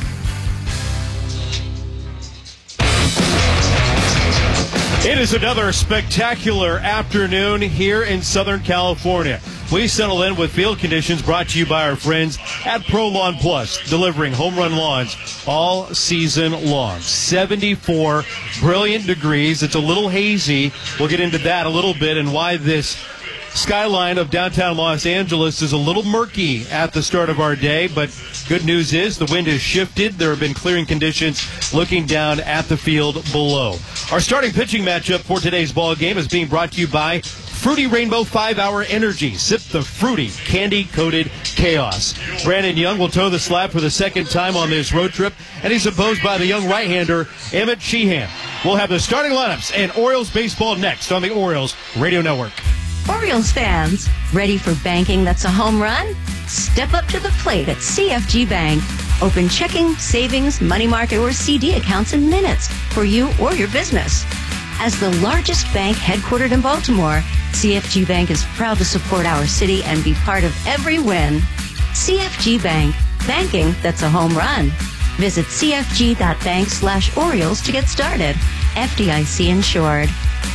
Speaker 6: It is another spectacular afternoon here in Southern California. Please settle in with field conditions brought to you by our friends at Pro Lawn Plus, delivering home run lawns all season long. 74 brilliant degrees. It's a little hazy. We'll get into that a little bit and why this skyline of downtown Los Angeles is a little murky at the start of our day, but good news is the wind has shifted. There have been clearing conditions looking down at the field below. Our starting pitching matchup for today's ball game is being brought to you by Fruity Rainbow 5-Hour Energy. Sip the fruity, candy-coated chaos. Brandon Young will toe the slab for the second time on this road trip, and he's opposed by the young right-hander, Emmett Sheehan. We'll have the starting lineups and Orioles baseball next on the Orioles Radio Network.
Speaker 2: Orioles fans, ready for banking that's a home run? Step up to the plate at CFG Bank. Open checking, savings, money market, or CD accounts in minutes for you or your business. As the largest bank headquartered in Baltimore, CFG Bank is proud to support our city and be part of every win. CFG Bank, banking that's a home run. Visit cfg.bank/Orioles to get started. FDIC insured.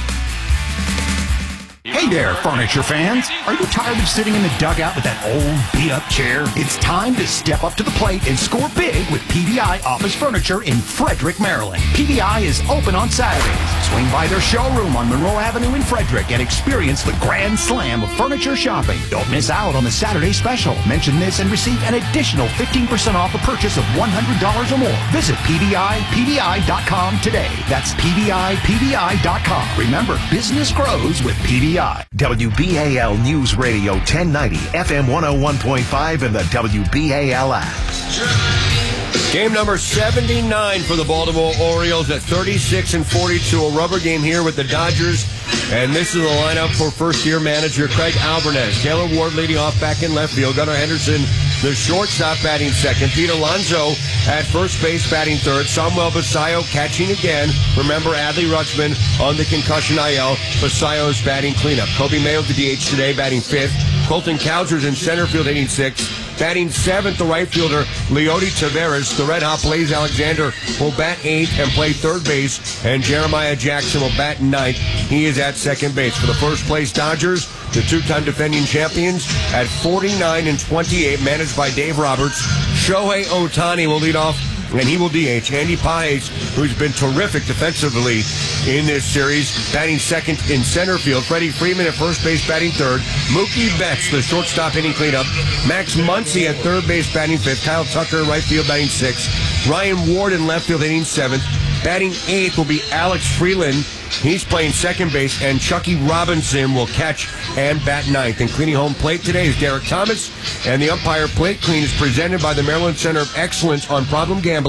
Speaker 16: Hey there, furniture fans. Are you tired of sitting in the dugout with that old beat-up chair? It's time to step up to the plate and score big with PVI Office Furniture in Frederick, Maryland. PVI is open on Saturdays. Swing by their showroom on Monroe Avenue in Frederick and experience the grand slam of furniture shopping. Don't miss out on the Saturday special. Mention this and receive an additional 15% off a purchase of $100 or more. Visit PVI.com today. That's PVI.com. Remember, business grows with PVI.
Speaker 7: WBAL News Radio 1090, FM 101.5, and the WBAL app.
Speaker 13: Game number 79 for the Baltimore Orioles at 36-42. A rubber game here with the Dodgers. And this is the lineup for first-year manager Craig Alvarez. Taylor Ward leading off back in left field. Gunnar Henderson, the shortstop, batting second. Pete Alonso at first base, batting third. Samuel Basayo catching again. Remember, Adley Rutschman on the concussion IL. Basayo's batting cleanup. Kobe Mayo, the DH today, batting fifth. Colton Cowser's in center field, hitting sixth. Batting seventh, the right fielder, Leody Taveras. The red-hot Blaze Alexander will bat eighth and play third base. And Jeremiah Jackson will bat ninth. He is at second base. For the first-place Dodgers, the two-time defending champions, at 49-28, managed by Dave Roberts. Shohei Ohtani will lead off, and he will DH. Andy Pages, who's been terrific defensively in this series, batting second in center field. Freddie Freeman at first base, batting third. Mookie Betts, the shortstop, hitting cleanup. Max Muncy at third base, batting fifth. Kyle Tucker in right field, batting sixth. Ryan Ward in left field, hitting seventh. Batting eighth will be Alex Freeland. He's playing second base, and Chucky Robinson will catch and bat ninth. And cleaning home plate today is Derek Thomas, and the umpire plate clean is presented by the Maryland Center of Excellence on Problem Gambling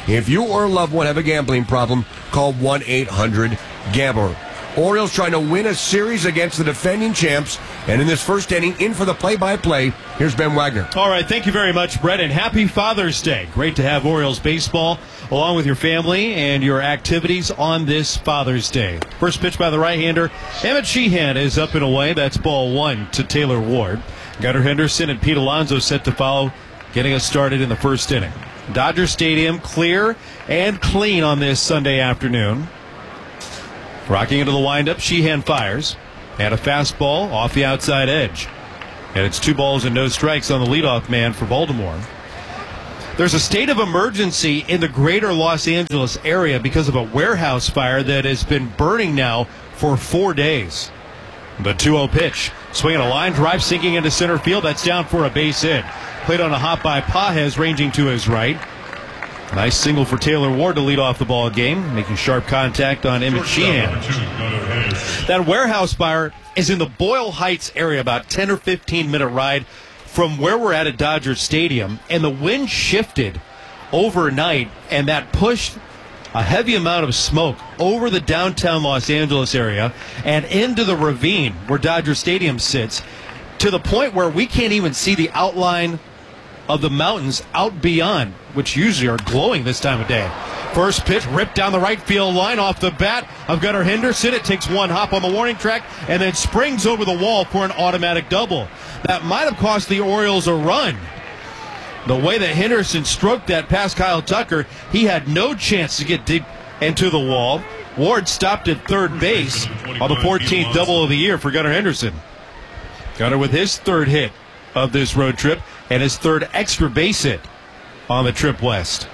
Speaker 13: If you or a loved one have a gambling problem, call 1-800-GAMBLER. Orioles trying to win a series against the defending champs. And in this first inning, in for the play-by-play, here's Ben Wagner.
Speaker 6: All right, thank you very much, Brett, and happy Father's Day. Great to have Orioles baseball along with your family and your activities on this Father's Day. First pitch by the right-hander. Emmett Sheehan is up and away. That's ball one to Taylor Ward. Gunnar Henderson and Pete Alonso set to follow, getting us started in the first inning. Dodger Stadium clear and clean on this Sunday afternoon. Rocking into the windup, Sheehan fires. And a fastball off the outside edge. And it's 2 balls and no strikes on the leadoff man for Baltimore. There's a state of emergency in the greater Los Angeles area because of a warehouse fire that has been burning now for 4 days. The 2-0 pitch. Swinging a line drive, sinking into center field. That's down for a base hit. Played on a hop by Pages, ranging to his right. Nice single for Taylor Ward to lead off the ball game, making sharp contact on Emmett Sheehan. That warehouse fire is in the Boyle Heights area, about 10 or 15 minute ride from where we're at Dodger Stadium, and the wind shifted overnight, and that pushed a heavy amount of smoke over the downtown Los Angeles area and into the ravine where Dodger Stadium sits, to the point where we can't even see the outline of the mountains out beyond, which usually are glowing this time of day. First pitch ripped down the right field line off the bat of Gunnar Henderson. It takes one hop on the warning track and then springs over the wall for an automatic double. That might have cost the Orioles a run. The way that Henderson stroked that past Kyle Tucker, he had no chance to get deep into the wall. Ward stopped at third base on the 14th double of the year for Gunnar Henderson. Gunnar with his third hit of this road trip and his third extra base hit on the trip west.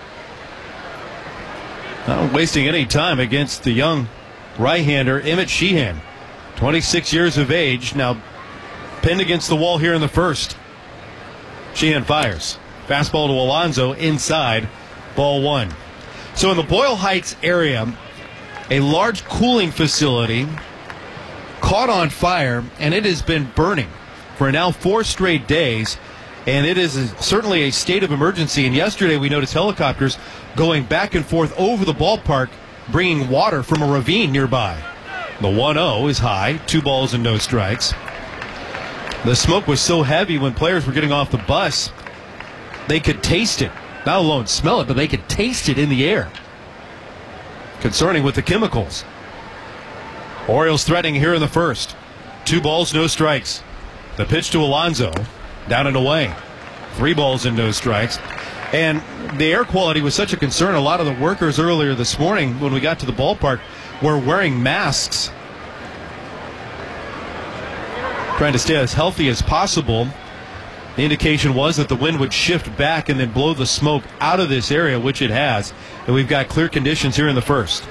Speaker 6: Not wasting any time against the young right-hander Emmett Sheehan, 26 years of age, now pinned against the wall here in the first. Sheehan fires. Fastball to Alonso inside, ball one. So in the Boyle Heights area, a large cooling facility caught on fire, and it has been burning for now 4 straight days, and it is certainly a state of emergency. And yesterday we noticed helicopters going back and forth over the ballpark, bringing water from a ravine nearby. The 1-0 is high, 2 balls and no strikes. The smoke was so heavy when players were getting off the bus, they could taste it. Not alone smell it, but they could taste it in the air. Concerning with the chemicals. Orioles threatening here in the first. 2 balls, no strikes. The pitch to Alonso, down and away. 3 balls and no strikes. And the air quality was such a concern. A lot of the workers earlier this morning when we got to the ballpark were wearing masks, trying to stay as healthy as possible. The indication was that the wind would shift back and then blow the smoke out of this area, which it has. And we've got clear conditions here in the first.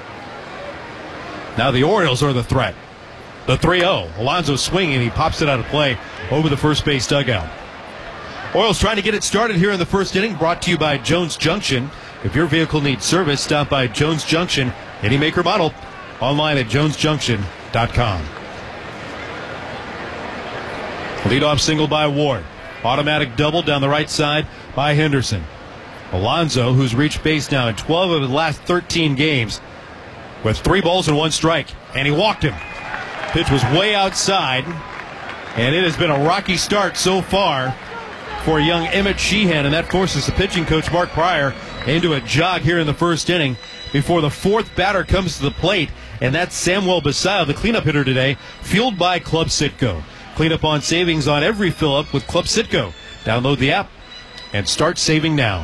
Speaker 6: Now the Orioles are the threat. The 3-0. Alonso swinging. He pops it out of play over the first base dugout. Orioles trying to get it started here in the first inning, brought to you by Jones Junction. If your vehicle needs service, stop by Jones Junction. Any make or model. Online at jonesjunction.com. Leadoff single by Ward. Automatic double down the right side by Henderson. Alonso, who's reached base now in 12 of the last 13 games, with 3 balls and 1 strike. And he walked him. Pitch was way outside. And it has been a rocky start so far for young Emmett Sheehan. And that forces the pitching coach, Mark Pryor, into a jog here in the first inning before the 4th batter comes to the plate. And that's Samuel Basayo, the cleanup hitter today, fueled by Club Citgo. Clean up on savings on every fill-up with Club Citgo. Download the app and start saving now.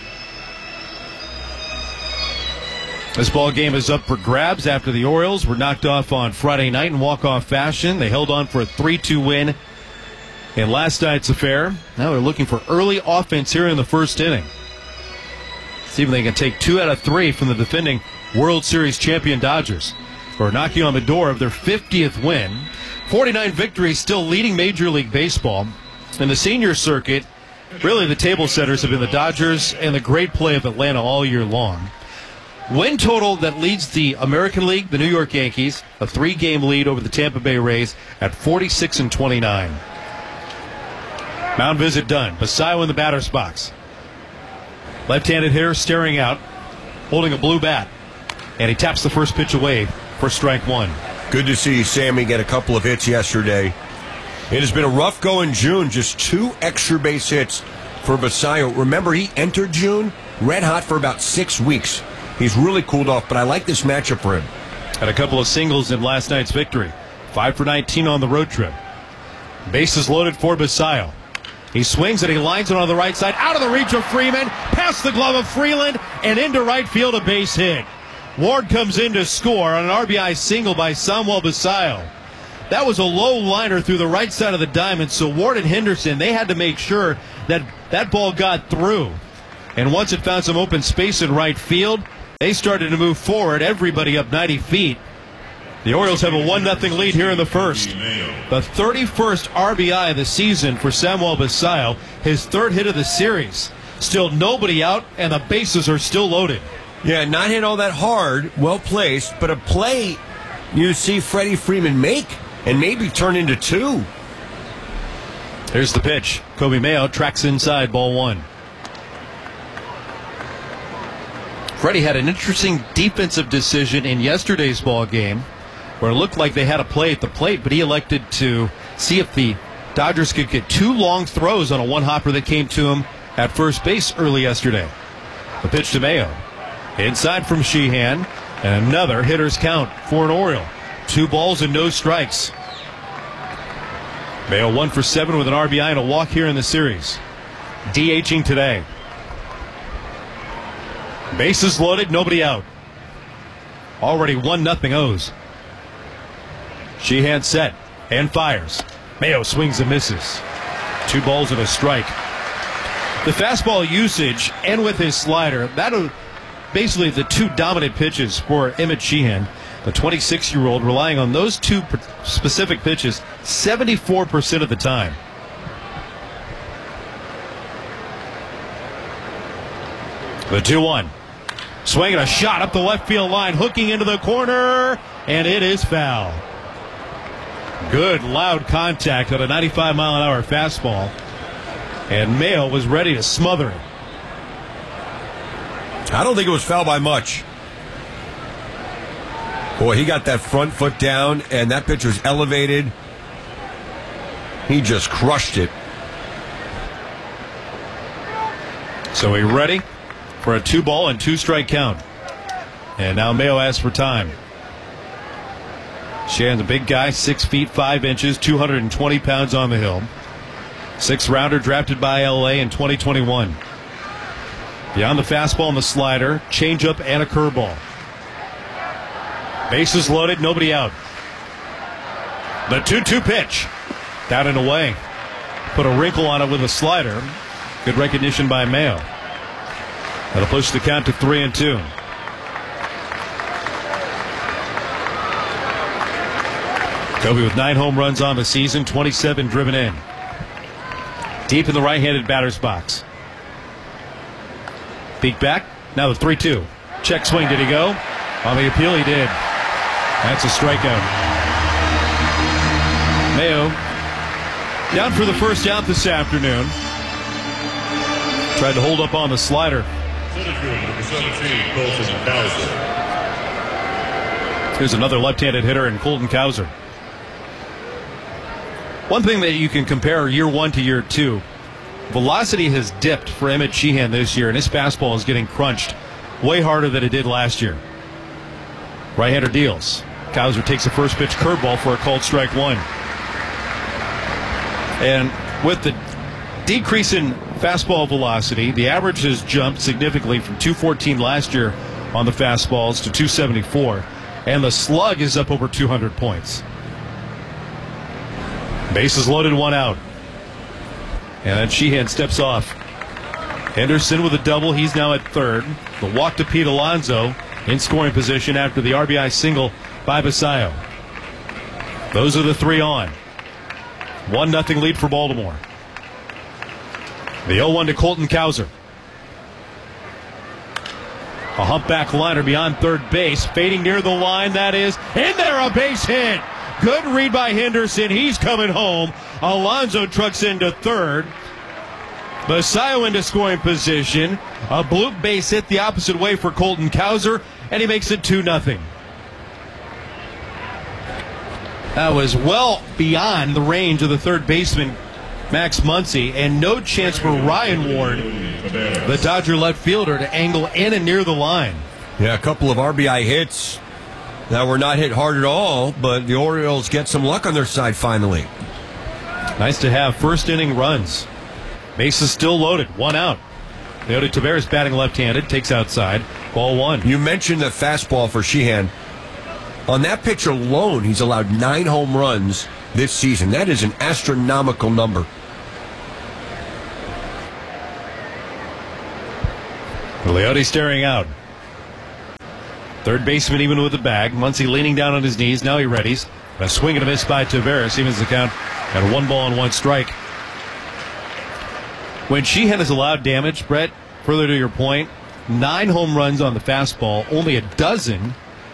Speaker 6: This ball game is up for grabs after the Orioles were knocked off on Friday night in walk-off fashion. They held on for a 3-2 win in last night's affair. Now they're looking for early offense here in the first inning. See if they can take 2 out of 3 from the defending World Series champion Dodgers, who are knocking on the door of their 50th win. 49 victories, still leading Major League Baseball. In the senior circuit, really the table setters have been the Dodgers and the great play of Atlanta all year long. Win total that leads the American League, the New York Yankees, a 3-game lead over the Tampa Bay Rays at 46-29. Mound visit done. Basayo in the batter's box. Left-handed hitter staring out, holding a blue bat. And he taps the first pitch away for strike one.
Speaker 13: Good to see Sammy get a couple of hits yesterday. It has been a rough going June, just 2 extra base hits for Basayo. Remember, he entered June red hot for about 6 weeks. He's really cooled off, but I like this matchup for him.
Speaker 6: Had a couple of singles in last night's victory. 5 for 19 on the road trip. Bases loaded for Basayo. He swings and he lines it on the right side, out of the reach of Freeman, past the glove of Freeland, and into right field, a base hit. Ward comes in to score on an RBI single by Samuel Basayo. That was a low liner through the right side of the diamond, so Ward and Henderson, they had to make sure that that ball got through. And once it found some open space in right field, they started to move forward, everybody up 90 feet. The Orioles have a 1-0 lead here in the first. The 31st RBI of the season for Samuel Basayo, his 3rd hit of the series. Still nobody out, and the bases are still loaded.
Speaker 13: Yeah, not hit all that hard, well placed, but a play you see Freddie Freeman make and maybe turn into 2.
Speaker 6: Here's the pitch. Kobe Mayo tracks inside, ball 1. Freddie had an interesting defensive decision in yesterday's ball game where it looked like they had a play at the plate, but he elected to see if the Dodgers could get 2 long throws on a one-hopper that came to him at first base early yesterday. The pitch to Mayo. Inside from Sheehan, and another hitter's count for an Oriole. 2 balls and no strikes. Mayo 1 for 7 with an RBI and a walk here in the series. DHing today. Bases loaded, nobody out. Already 1-0 O's. Sheehan set and fires. Mayo swings and misses. 2 balls and a strike. The fastball usage and with his slider, that'll basically the 2 dominant pitches for Emmett Sheehan, the 26-year-old, relying on those 2 specific pitches 74% of the time. The 2-1. Swinging a shot up the left field line, hooking into the corner, and it is foul. Good loud contact on a 95-mile-an-hour fastball, and Mayo was ready to smother it.
Speaker 13: I don't think it was foul by much. Boy, he got that front foot down, and that pitch was elevated. He just crushed it.
Speaker 6: So we ready for a 2-ball and 2-strike count. And now Mayo asks for time. Sheehan's a big guy, 6 feet 5 inches, 220 pounds on the hill. 6th-rounder drafted by L.A. in 2021. Beyond the fastball and the slider, changeup and a curveball. Bases loaded, nobody out. The 2-2 pitch. Down and away. Put a wrinkle on it with a slider. Good recognition by Mayo. That'll push the count to 3-2. Kobe with 9 home runs on the season, 27 driven in. Deep in the right-handed batter's box. Peek back. Now the 3-2. Check swing. Did he go? On the appeal, he did. That's a strikeout. Mayo down for the first out this afternoon. Tried to hold up on the slider. Here's another left-handed hitter in Colton Cowser. One thing that you can compare year 1 to year 2, velocity has dipped for Emmett Sheehan this year, and his fastball is getting crunched way harder than it did last year. Right-hander deals. Cowser takes the first pitch curveball for a called strike 1. And with the decrease in fastball velocity, the average has jumped significantly from 214 last year on the fastballs to 274, and the slug is up over 200 points. Bases loaded, 1 out. And then Sheehan steps off. Henderson with a double. He's now at 3rd. The walk to Pete Alonso in scoring position after the RBI single by Basayo. Those are the 3 on. 1-0 lead for Baltimore. The 0-1 to Colton Cowser. A humpback liner beyond third base. Fading near the line. That is in there, a base hit. Good read by Henderson. He's coming home. Alonso trucks into 3rd. Basayo into scoring position. A bloop base hit the opposite way for Colton Cowser, and he makes it 2-0. That was well beyond the range of the third baseman, Max Muncy, and no chance for Ryan Ward, the Dodger left fielder, to angle in and near the line.
Speaker 13: Yeah, a couple of RBI hits that were not hit hard at all, but the Orioles get some luck on their side finally.
Speaker 6: Nice to have first inning runs. Base is still loaded, 1 out. Leody Taveras batting left-handed, takes outside, ball 1.
Speaker 13: You mentioned the fastball for Sheehan. On that pitch alone, he's allowed 9 home runs this season. That is an astronomical number.
Speaker 6: Leody staring out. Third baseman even with the bag. Muncy leaning down on his knees. Now he readies. A swing and a miss by Taveras. Evens the count at 1 ball and 1 strike. When Sheehan has allowed damage, Brett, further to your point, 9 home runs on the fastball, only a dozen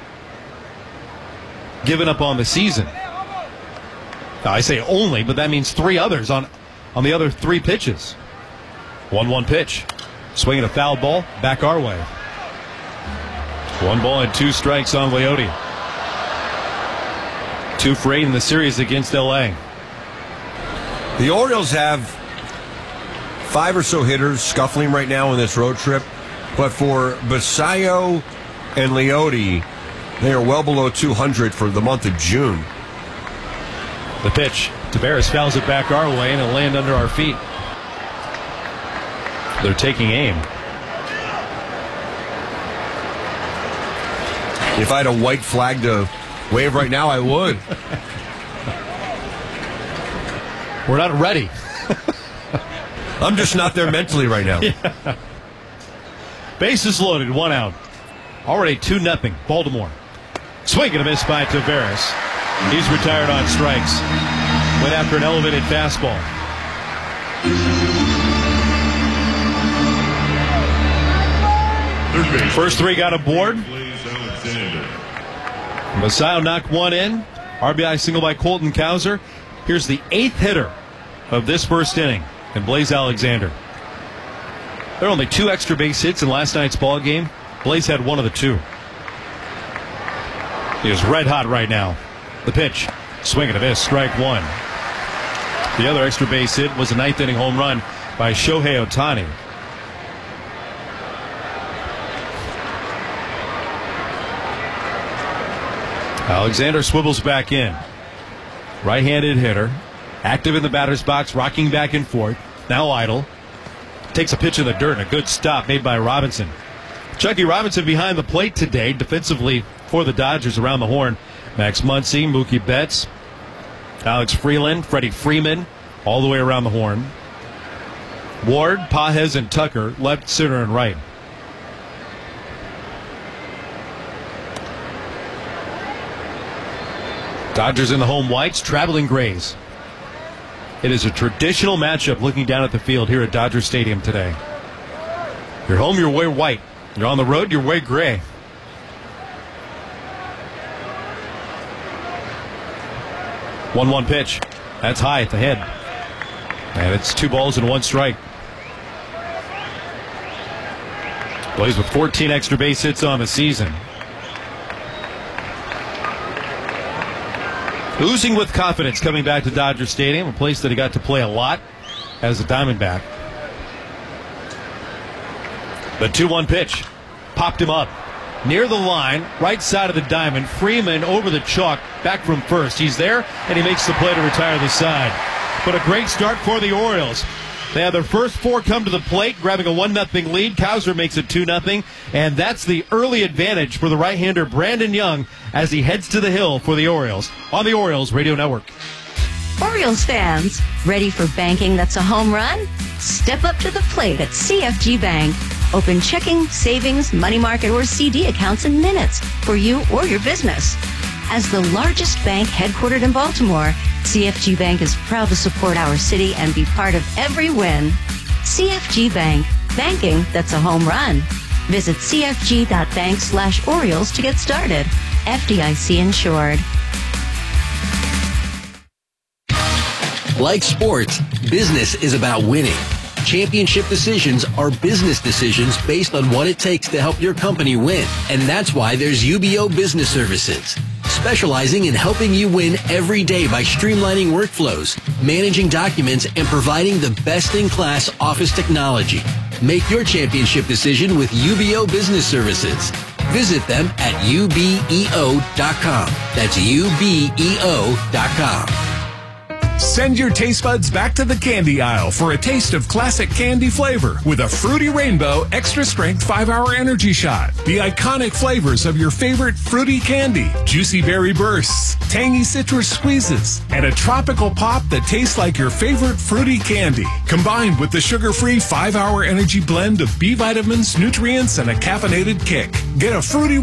Speaker 6: given up on the season. Now, I say only, but that means 3 others on the other 3 pitches. 1-1 pitch. Swinging a foul ball, back our way. 1 ball and 2 strikes on Leody. 2 for 8 in the series against L.A.
Speaker 13: The Orioles have 5 or so hitters scuffling right now on this road trip, but for Basayo and Leody, they are well below 200 for the month of June.
Speaker 6: The pitch. Taveras fouls it back our way, and it'll land under our feet. They're taking aim.
Speaker 13: If I had a white flag to wave right now, I would.
Speaker 6: We're not ready.
Speaker 13: I'm just not there mentally right now.
Speaker 6: Yeah. Bases loaded, 1 out. Already 2-0, Baltimore. Swing and a miss by Taveras. He's retired on strikes. Went after an elevated fastball. First 3 got aboard. Basayo knocked 1 in. RBI single by Colton Cowser. Here's the 8th hitter of this first inning, and Blaze Alexander. There are only 2 extra base hits in last night's ball game. Blaze had 1 of the 2. He is red hot right now. The pitch. Swing and a miss. Strike 1. The other extra base hit was a 9th inning home run by Shohei Ohtani. Alexander swivels back in. Right-handed hitter. Active in the batter's box, rocking back and forth. Now idle. Takes a pitch in the dirt and a good stop made by Robinson. Chucky Robinson behind the plate today, defensively for the Dodgers around the horn. Max Muncy, Mookie Betts, Alex Freeland, Freddie Freeman, all the way around the horn. Ward, Pajes, and Tucker, left, center, and right. Dodgers in the home whites, traveling grays. It is a traditional matchup looking down at the field here at Dodger Stadium today. You're home, you're way white. You're on the road, you're way gray. One pitch. That's high at the head. And it's 2 balls and 1 strike. Plays with 14 extra base hits on the season. Oozing with confidence coming back to Dodger Stadium, a place that he got to play a lot as a Diamondback. The 2-1 pitch popped him up near the line, right side of the diamond. Freeman over the chalk, back from first. He's there, and he makes the play to retire the side. But a great start for the Orioles. They have their first 4 come to the plate, grabbing a 1-0 lead. Cowser makes it 2-0, and that's the early advantage for the right-hander Brandon Young as he heads to the hill for the Orioles on the Orioles Radio Network.
Speaker 2: Orioles fans, ready for banking that's a home run? Step up to the plate at CFG Bank. Open checking, savings, money market, or CD accounts in minutes for you or your business. As the largest bank headquartered in Baltimore, CFG Bank is proud to support our city and be part of every win. CFG Bank, banking that's a home run. Visit cfg.bank/Orioles to get started. FDIC insured.
Speaker 10: Like sports, business is about winning.
Speaker 3: Championship decisions are business decisions based on what it takes to help your company win. And that's why there's UBO Business Services, specializing in helping you win every day by streamlining workflows, managing documents, and providing the best-in-class office technology. Make your championship decision with UBO Business Services. Visit them at ubeo.com. That's ubeo.com.
Speaker 12: Send your taste buds back to the candy aisle for a taste of classic candy flavor with a Fruity Rainbow Extra Strength 5-Hour Energy Shot. The iconic flavors of your favorite fruity candy, juicy berry bursts, tangy citrus squeezes, and a tropical pop that tastes like your favorite fruity candy. Combined with the sugar-free 5-Hour Energy blend of B vitamins, nutrients, and a caffeinated kick. Get a Fruity